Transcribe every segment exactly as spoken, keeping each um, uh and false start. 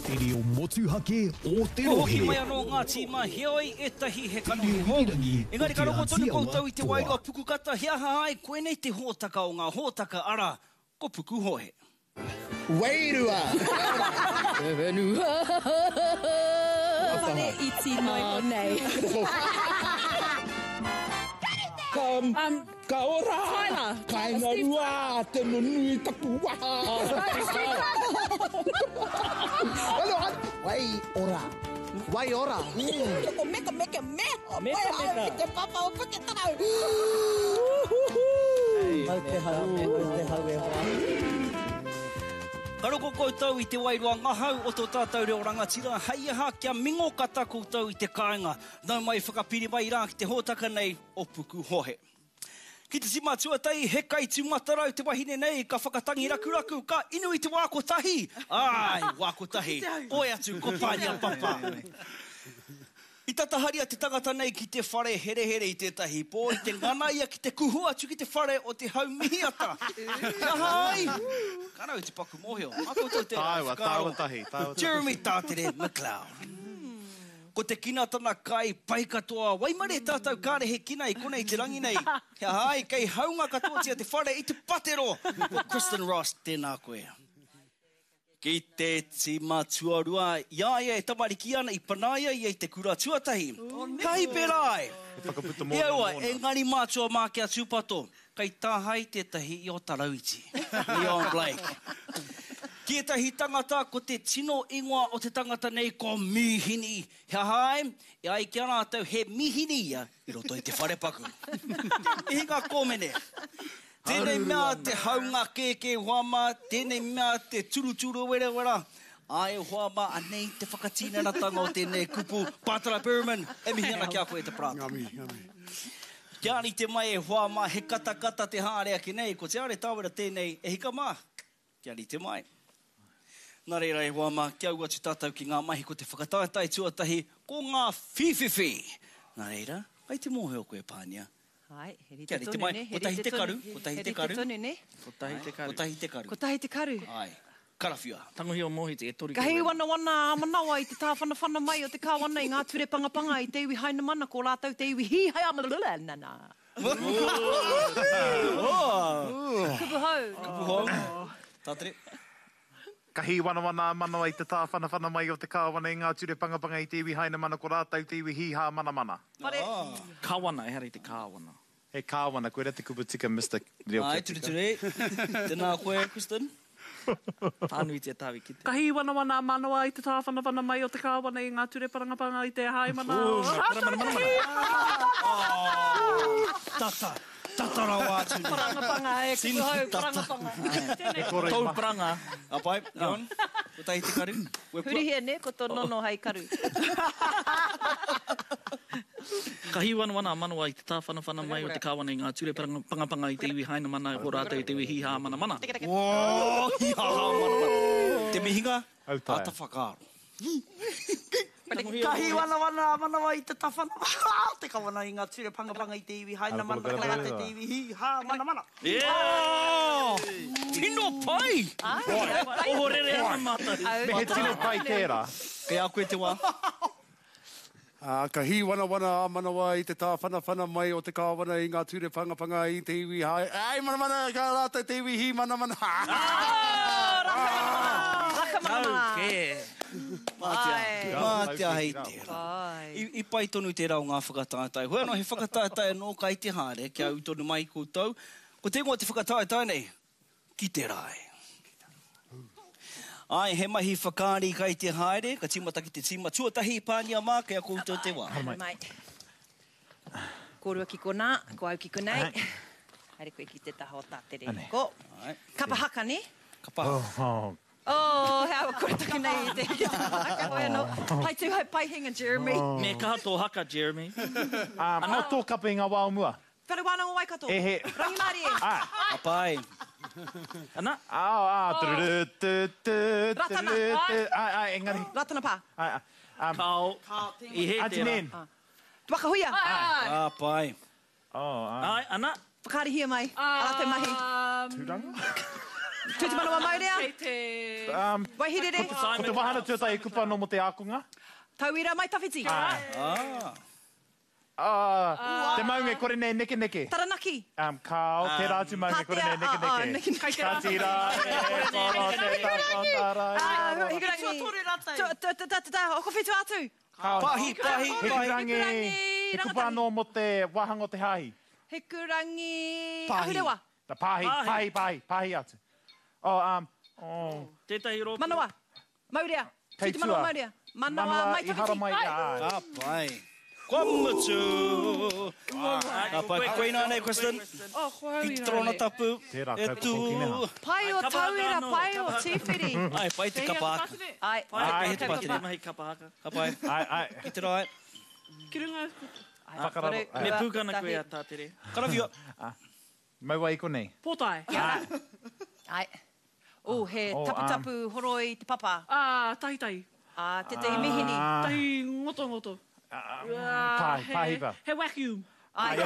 Te reo motuhake o te rohe. O himai anō ngā tīma heoi e tahi he kanohi ho. Engari ka rongo tonu koutou i te wairoa pukukata hea hai, koe nei te hōtaka o ngā hōtaka ara, ko puku hohe. Wairua! Wenua! Whare iti mai nei. Kam, Um, ka ora! Tyler. Kainga rua, te nunui tapu waha! Alo, wai ora! Wai ora! O meka meka me. Meka, meka. Te papa o puke tau. Mau te hau, mau te hau e hoa. Karoko koutou i te wairoa ngahau o tō tātou reo rangatira. Hei aha kia mingo kata koutou i te kāinga. Nau mai whakapiri mai rā ki te hōtaka nei o puku hohe. Ki te sima tuatai, he kai tūmatarau te wahine nei, ka whakatangi rakuraku, ka inu i te wākotahi. Ai, wākotahi. Oe atu, ko pānia papa. I tataharia te tangata nei ki te whare here here i tētahi pō, i te nganaia ki te kuhu atu ki te whare o te haumihiata. Kia hai! Kanau i te paku mōhio. Ako tō te Tāua, tāua tahi, tāua tahi. Jeremy Tātere McLeod. Ko te kina tana kai pai katoa, waimare tātou kāre he kina i kone i te rangi nei. Kia hai, kei haunga katoa tia te whare i te patero. Ko Kristen Ross, tēnā koe. Ki te tima tuarua, iaia e tamariki ana i panaia i te kura tuatahi. Kai perai! Whakaputa Ia ua, e ngari mātua mā kia tūpato. Kai tāhai tētahi i o Tarauiti. Leon Blake. Ki etahi tangata ko te tino ingoa o te tangata nei ko mihini. Hea hai, e ai ki ana atau he mihini ia i roto i te wharepaku. E hinga kōmene. Tēnei mea te haunga kēkē huama, tēnei mea te turuturu wera wera. Ai huama anei te whakatīnanatanga o tēnei kupu Pātara Perriman, e mihi ana kia koe te prāta. Ngami, ngami. Kia ani te mai e huama, he kata kata te hārea ki nei, ko te are tāwera tēnei e hika mā. Kia ani te mai. Nā reira e huama, kia ua tu tātou ki ngā mahi ko te whakataetai tuatahi, ko ngā whiwhiwhi. Nā reira, ai te mōheo koe pānia. Hai, heri Kia te ni te tonu mai, ne. ko tahi te karu, ko tahi te karu. Heri te tonu ne. Ko tahi te karu. Ko tahi te karu. Ko tahi te karu. Ai, karawhia. Tangohi o mohiti e tori. Ka hei wana wana manawa i te tāwhana whana mai o te kāwana i ngā ture pangapanga i te iwi haina mana ko rātou te iwi hi hai amalula nana. Kupu hau. Kupu hau. Tātere. Ka hi wana wana manawa i te tāwhana whana mai o te kāwana i ngā ture pangapanga i te iwi haina mana ko rātou te iwi hi ha mana mana. Pare. Kāwana, e hara i te kāwana. He kāwana, koe rete kupu tika mister Reo Ai, Ketika. ture ture. Tēnā koe, Kristen. Tānu i te tāwi ki te. Ka hi wana wana manawa i te tāwhana whana mai o te kāwana i ngā ture parangapanga i te hai mana. Mana, mana, mana. Tata. Tatara wātu. Parangapanga e kupu hau. Parangapanga. Tau pranga. Apai, Leon. Ko tahi te karu. Huri hea ne, ko tō nono hai karu. Ka hi wana wana manawa i te tāwhana whana mai o te kāwana i ngā ture parangapanga i te iwi haina mana o rātou i te iwi hi ha mana mana. Wō, hi ha ha mana mana. Te mihinga, Au tae. ata whakaaro. Ka hi wana wana manawa i te tawhana. Te kawana i ngā ture pangapanga i te iwi haina Ala, mana. kura, kura, Kala kura. te iwi hi ha mana mana. Oh! Tino pai! Oho rere ana mata. Me he tino pai tērā. Kei a koe te wā. Uh, ka hi wana wana manawa i te tāwhana whana mai o te kāwana i ngā ture pangapanga i te iwi hai. Ai, mana mana, ka rātou te iwi hi mana mana. Raka mana mana. Ke. Mātia. Mātia hei tērā. Ai. I, I pai tonu tērā o ngā whakataetai. Hoi anō he whakataetai anō kai te hāre, kia utonu mai koutou. Ko te ngoa te whakataetai nei, ki te rai. Ai, he mahi whakaari kai te haere, ka timata ki te tima tuatahi pānia mā, kia koutou te wā. Hai mai. Kōrua ki kona, ko au ki konei. Haere koe ki te taho o tātere. Ko. Ai. Kapa haka ne? Ka paha. Oh, Oh, hea wa kore toki nei i te haka koe anō. Pai tu hai pai hinga Jeremy. Me kaha tō haka, Jeremy. Um, o tō kapa i ngā wā mua. Whare wānanga Waikato. E he. Rangi Māori e. Ah, Apai. Ana? au, au, turu, tu, tu, Ratana. turu, tu. Ai, ai, engari. Ratana pā. Ai, ai. Um, Kao. I he Auntie tērā. Nen. Wakahuia. Apai. Oh, ai. Ai, ana. Whakaari hia mai. Arate mahi. Tūranga? Tuti manawa maurea. Kei te... Um, Waihirere. ko te wahana tuatai e kupa no mo te ākunga. Tauira mai tawhiti. Ah. Ah, te maunga kore nei neke neke. Taranaki. Um, kao, te rātu maunga kore nei neke neke. Kai te Ka tira, e koro te tāpotara. Ah, hikurangi. Tua tore rātai. Ta ta ta ta o ko whitu atu. Pahi, pahi, pahi. Hikurangi, e kupa no mo te wahanga o te hahi. Hikurangi. Pahi. Ahurewa. Ta pahi, pahi, pahi, pahi atu. Oh, um, oh. Tētahi ropu. Manawa. Maurea. Kei Tuti manawa tua. maurea. Manawa mai i hara tawhiti. mai i a. Ka pai. Kua mutu. Ka pai, koe nā nei question. Oh, whau I trona tapu. Tērā, E kau tu. pokineha. Pai o tauira, pai o tīwhiri. Ai, pai te kapaka. Ai, Pai, Ai, he te kau pātere mahi kapahaka. Ka pai. Ai, ai. Ki te rai. Ki runga. Whakararo. kore- Me Ua, pūkana tahi. koe a tātere. Karawhia. Mai wai ko nei. Pōtai. Ai. O, he Oh, tapu um, tapu horo i te papa. Ah, tahi tahi. Ah, te te mihini. Tahi ngoto ngoto. Pai, pai ba. He vacuum. Ai.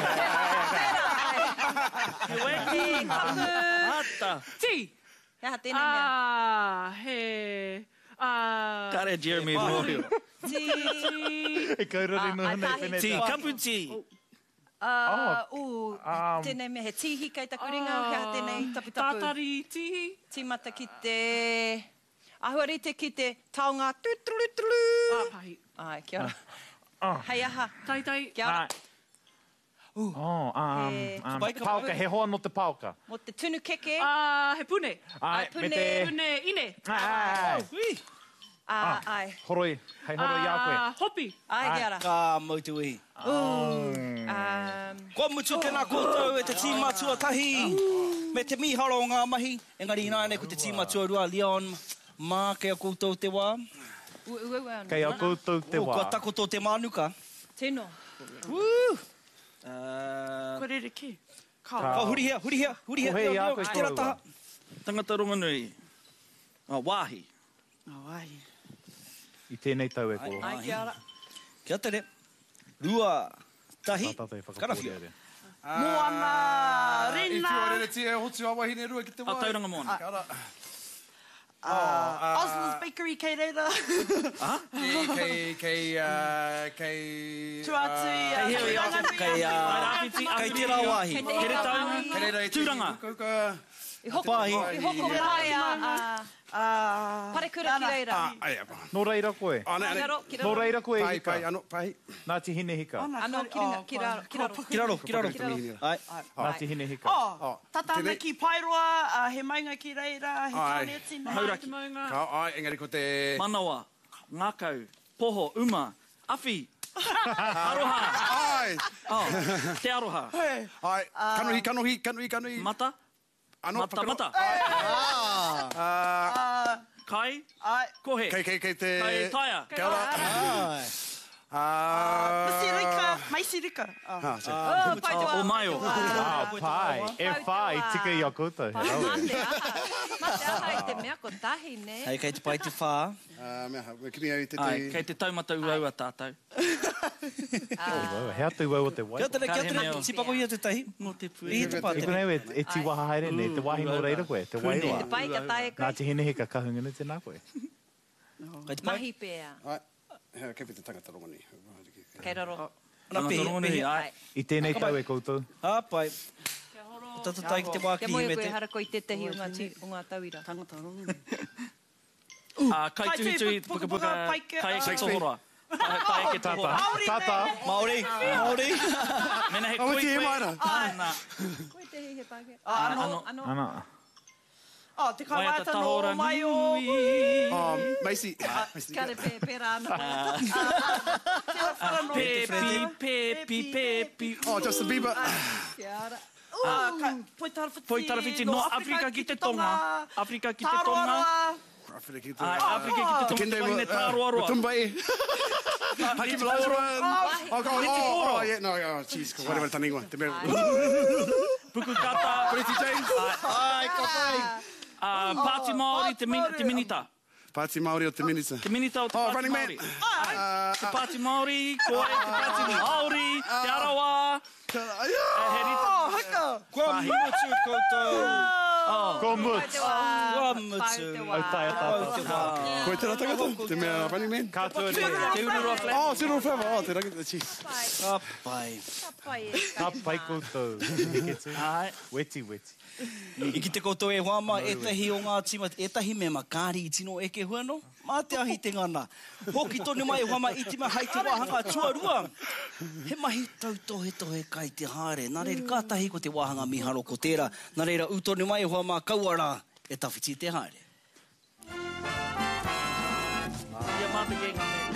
He weki. Ata. Ti. Ia ha tēnei mea. Ah, he... Ah... Kare Jeremy Rohio. Ti. E kaurari no Ah, ai, hana tahi. i whenei Ti, tā. kapu ti. Ah, o, um, tēnei mea he tihi kei taku ringa, ia ha tēnei tapu tapu. Tātari tihi. Tīmata ki te... Ahuarite ki te taonga tutulutulu. Ah, pahi. Ai, kia ora. Ah. Hei aha. Tai tai. Kia ora. Ai. Oh, um, He- um, Pai ka pauka, pai. he hoa no te pauka. Mo te tunu keke. Ah, he pune. Ai, pune, me te... Pune ine. Ai, ai, ai. Ui. Ah, ai. Horoi, hei horoi a koe. Ah, hopi. Ai, kia ora. Ka mautu ihi. Um, Kua mutu tēnā koutou e te tīmatua tahi. Me te miharo o ngā mahi. Engari nā nei ko te tīmatua rua. Leon, mā kei a koutou te wā. ua, ua, ua. Kei a koutou te O, kua wā. takoto te mānuka. Tēnō. Woo! Uh, Ko rere ki. ka Ka. huri hea, huri hea, huri hea. Ko hei Leo, a Leo, koe ki te koe rataha. Tangata ronganui. Ah, wāhi. Oh, ai. I tēnei tau e ko. Ai, kia ora. Kia tere. Rua, tahi, Tātai whakapōrea karawhia. rea. Moana, I rena. whio rere tia e hotu a wahine rua ki te A wai. tauranga mōna. Kia ora. Uh, Osmond's Bakery, kei reira. Kei, kei, kei, uh, kei... Tuatui, uh, uh, Kei heo i atu, kei a... Kei te rauahi. Kei te Kere tau. rauahi. Kei reira i te Tūranga. kuka. I hoko, Pahi. i hoko mai a, a Uh, parekura ki reira. Ah, ai, apa. Nō reira koe. Ah, ne, Ki ne. raro, ki Nō raro. reira koe Pai, hika. pai, ano, pai. Nā te hine hika. Ano, ki ringa, ki raro, ki raro. Ki raro, ki raro. Ko paki Ai. Nā te hine hika. Oh, Oh, tatana tēnei. ki Pairoa, uh, he mainga ki reira, he Ai. tāne tina. Hauraki. Ka, ai, engari ko te... Manawa. Ngākau. Poho. Uma. Awhi. Aroha. Ai, Oh, te aroha. ai, kanuhi, kanuhi, kanuhi, kanuhi. Mata. Ano, Mata, whakaro- mata. Ah, Kai. Ai, Kohe. kei, kei, kei te... Kai taia. Kia ora. Ai. Ah, Masirika, Maisirika. Oh. ah, se. Oh, pai O maio. Ah, pai. E whai, tika i a koutou. Pai, mate aha. Mate aha i te mea ko tahi, ne? Hei, kei te pai te whā. Ah, mea, me kimi au i te Ai, te... kei te taumata uau a tātou. Wow, Hea te wau o te wai. Kia tere, kia Ka he tere. mea. Tipako ia te tahi. Mō te I pui. te I pātere. konei e, e ti waha haere nei, te wahi no reira koe, te wai Te roa. pai ka tae Nā koe. te hine hika kahungana te nā koe. Kei te pai. Mahi pēa. Ai, hea, kei te tangata rongani. Kei raro. Ana pehi, Rongonui, pehi. ai. I tēnei tau e koutou. Ah, pai. Tata tai ki te wā Kia ki moe me koe te. hara koe te tehi o ngā, ti- o ngā tauira. Tangata rongo. Ah, kai Kai tui tui, tui, puka, puka puka, puka, pai ke- kai e ah. ke tohora. Kai kai e ke Tata, tohora. tata. Maori, Maori. Mena he Awa koe te he koe. maira. Ana. Koe tehi he pāke. Ano. Ano, ano. Ana. Oh, te Wai ata kawata tahora no mai o... nui. Oh, Macy. Macy. Kare pē, pēra ana. Pepi, pepi, pepi. Oh, Justin Bieber. Kia ora. Ah, ka- Poi tarawhiti. Poi tarawhiti no Afrika ki te tonga. Afrika ki te tonga. Tāroa. Afrika ki te... Ai, Afrika ki te tonga. Kende Te wahine wa- tāroa roa. Tumbai. Haki Malaura. Oh, go, oh, oh, yeah, no, oh, jeez, ko whatever tani ngwa. Te mea... Puku kata. Pretty James. Ai, ka pai. Ah, Pāti Māori, te min- te minita. Pāti Māori o te minita. Te minita o te Oh, Pāti Running Man. Māori. Te Pāti Māori, koe te Pāti Māori, te arawa. Eh, he rita. Oh, haka. Kua mutu koutou. Ko Mutu. Wā Mutu. Au tai ata. Koe tērā tagata, te mea running man. Katoa Te uru roa flame. Oh, te uru whawa, oh, te rangi, chief. Ka pai. Ka pai koutou. Ai. Weti, weti. I ki te koutou e whama, e tahi o ngā tima, e tahi me makari i tino e ke huano, mā te ahi te ngana. Hoki tonu mai e whama i tima hai te wāhanga tuarua. He mahi tau tohe tohe kai te haere. Nā reira kātahi ko te wāhanga miharo ko tērā. Nā reira utonu mai e whama kauara e tawhiti te haere. Ia mātu ke ngā me.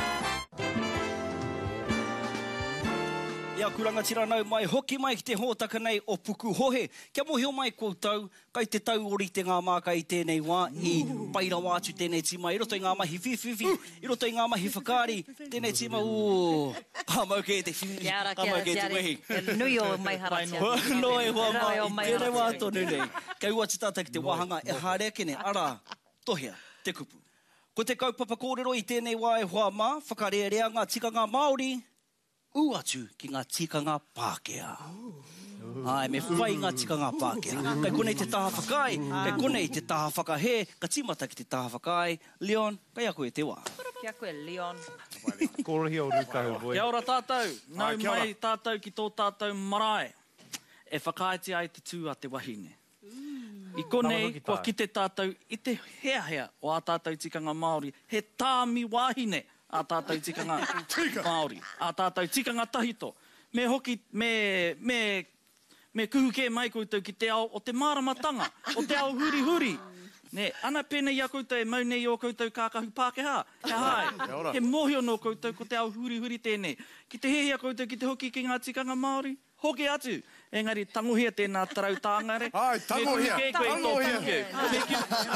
Ia kuranga tira nau mai, hoki mai ki te hōtaka nei o puku hohe. Kia mohio mai koutou, kai te tau ori te ngā māka i tēnei wā, i paira wātu tēnei tima, i roto i ngā mahi whiwhiwhi, i roto i ngā mahi whakari, tēnei tima, ū, pāmau ke te whiwhi, Kia ora, kia pāmau ora, ke te tiare. wehi. E nui o mai hara tiare. No e hoa mai, Nui o i mai tēnei hara wā tiare. tonu nei. Kei ua te tātai ki te wāhanga e hārea kene, ara, tohea, te kupu. Ko te kaupapa kōrero i tēnei wā e hoa mā, whakarearea ngā tikanga Māori, u atu ki ngā tikanga Pākehā. Ai, me whai ngā tikanga Pākehā. Kai konei te taha whakai, kai konei te taha whakahe, ka timata ki te taha whakai. Leon, kai a koe te wā. Kia koe, Leon. Korohi o Rukau, boy. Kia ora tātou. Nau Ai, kia ora. mai tātou ki tō tātou marae. E whakaiti ai te tū a te wahine. I konei, Nama hoki kua tāu. ki te tātou, i te hea hea o a tātou tikanga Māori, he tāmi wahine a tātou tikanga Māori, a tātou tikanga tahito. Me hoki, me, me, me kuhuke mai koutou ki te ao o te māramatanga, o te ao huri huri. Ne, ana pēnei a koutou e maunei o koutou kākahu Pākehā. Kia hai, he mohio no koutou ko te ao huri huri tēnei. Ki te hehia koutou ki te hoki ki ngā tikanga Māori, hoki atu. Engari, tangohia tēnā tarau tāngare. Ai, tangohia, Me kuhuke koe tō tangohia. puku. Me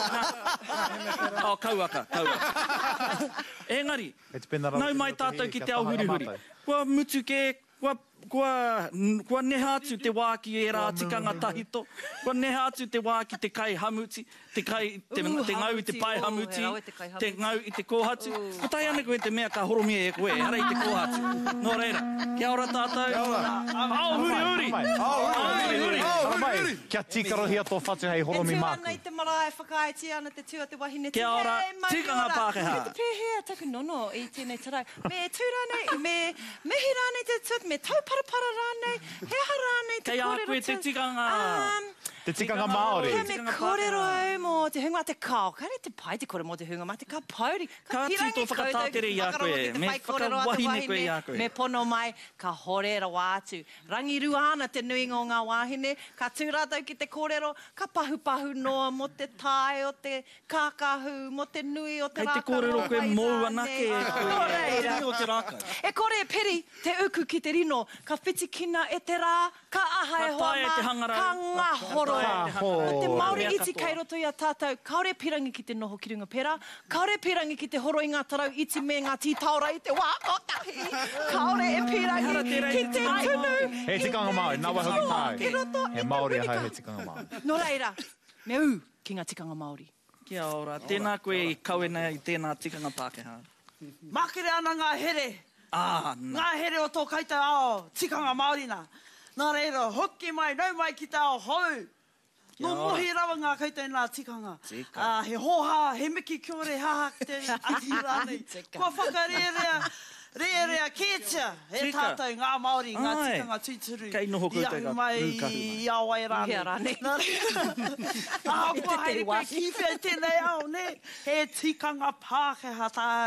ki- Oh, kauaka, kauaka. Engari, E te pena rau nau te mai reo te tātou hei, ki kia te ao taha huri huri. amatai. Kua mutu ke, kua, kua, kua neha atu te wā ki e rā tikanga tahito. Kua neha atu te wā ki te kai hamuti, te kai, te, Uh, te ngau i te hamuti, pai oh, hamuti, he rawe te kai te hamuti. ngau i te kōhatu. Ko tai ana koe te mea ka horomia e koe, ara i te kōhatu. Nō reira, kia ora tātou. Kia ora. Ao huri huri. Ao huri huri. Ara mai, kia tikarohia tō whatu hei horomi E tū māku. ana i te marae whakaiti ana te tū a te wahine. Kia ora, Hei, mai tikanga ora. Pākehā. Me te pēhea taku nono i tēnei tarau. Me tūra nei, me mehi rānei te tūt, me tauparapara rānei, he aha rānei te Kei a kōrero koe te tū. tikanga. Um, Te tikanga Māori. Kia me Tikanga kōrero Pākehā. au mō te hunga te kao. Kare te pai te kore mō te hunga, ma te ka pauri. Ka ati tō whakatātere i a koe, me whakawahine koe i a koe. Me pono mai, ka horera wātu. Rangiru ana te nuinga o ngā wāhine, ka tūrātau ki te kōrero, ka pahu-pahu noa mo te tae o te kākahu, mo te nui o te Kei te rākau kōrero koe mai mou rānei. anake e koe. Nō reira. Tini o te rākau. E kore e peri, te uku ki te rino, ka whitikina e te rā, ka aha e Ka hoa tae mā, te hangara. ka ngahoro. Ka ho. Te Māori Rea iti katoa. kei roto i a tātou, kaore pirangi ki te noho ki runga pera, kaore pirangi ki te horo i ngā tarau iti me ngā tītaura i te wā kotahi, kaore e pirangi ki te tunu. He tikanga Māori, nā wai hoki tāu. I roto He i te Māori Amerika. ahau he tikanga Māori. Nō reira, me u ki ngā tikanga Māori. Kia ora, tēnā koe i kauena i tēnā tikanga Pākehā. Makere ana ngā here. Ah, nā. Ngā here o tō kaita ao, tikanga Māori nā. Nā reira, hoki mai, nau mai ki tā ao hou. No ora. mohi rawa ngā kaita i nā tikanga. Tika. Ah, he hoha, he miki kia ore haha ki te ati rānei. Kua whakarearea, rearea kētia, he Tika. tātou ngā Māori, ngā Ai. tikanga tūturu. Kei noho koutou I ka ahu mai pūkahu. i awai rānei. Ia rānei. Nā reira. Ah, kua haere koe ki whea tēnei ao, ne? He tikanga Pākehā tā